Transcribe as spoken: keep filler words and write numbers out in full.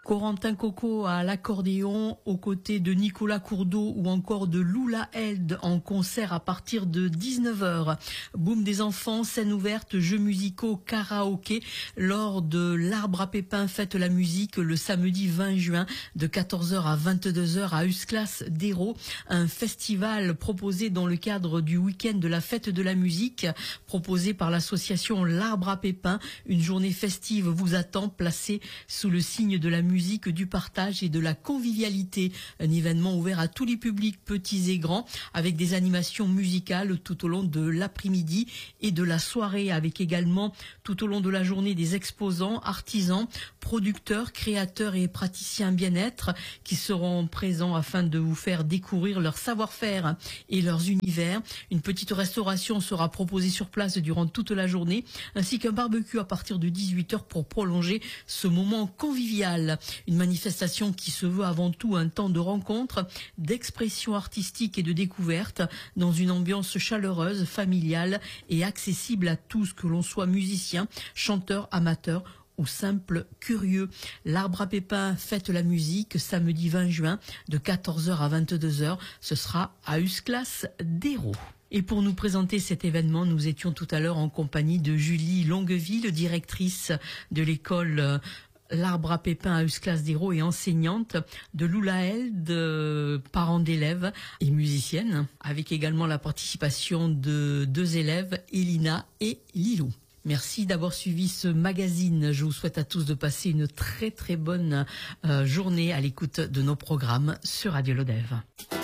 Corentin Coco à l'accordéon, aux côtés de Nicolas Courdeau ou encore de Lula Held en concert à partir de dix-neuf heures. Boom des enfants, scène ouverte, jeux musicaux, karaoké lors de l'Arbre à Pépins fête la musique le samedi vingt juin de quatorze heures à vingt-deux heures à Usclas d'Hérault. Un festival proposé dans le cadre du week-end de la fête de la musique proposé par l'association l'Arbre à Pépins. Une journée festive vous attend, placée sous le signe de la musique. musique, du partage et de la convivialité. Un événement ouvert à tous les publics, petits et grands, avec des animations musicales tout au long de l'après-midi et de la soirée, avec également tout au long de la journée des exposants, artisans, producteurs, créateurs et praticiens bien-être qui seront présents afin de vous faire découvrir leur savoir-faire et leurs univers. Une petite restauration sera proposée sur place durant toute la journée, ainsi qu'un barbecue à partir de dix-huit heures pour prolonger ce moment convivial. Une manifestation qui se veut avant tout un temps de rencontre, d'expression artistique et de découverte dans une ambiance chaleureuse, familiale et accessible à tous, que l'on soit musicien, chanteur, amateur ou simple curieux. L'Arbre à Pépins fête la musique samedi vingt juin de quatorze heures à vingt-deux heures. Ce sera à Usclas d'Hérault. Et pour nous présenter cet événement, nous étions tout à l'heure en compagnie de Julie Longueville, directrice de l'école l'Arbre à Pépins à Usclas d'Hérault et enseignante, de Lula Held, de parents d'élèves et musicienne, avec également la participation de deux élèves, Elina et Lilou. Merci d'avoir suivi ce magazine. Je vous souhaite à tous de passer une très très bonne euh, journée à l'écoute de nos programmes sur Radio Lodève.